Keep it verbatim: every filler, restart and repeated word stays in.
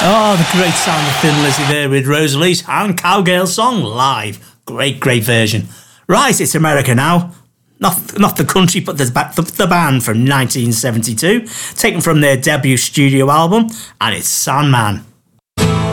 Oh, the great sound of Thin Lizzy there with Rosalie's and Cowgirl Song live. Great, great version. Right, it's America now. Not not the country, but the, the, the band from nineteen seventy-two, taken from their debut studio album, and it's Sandman.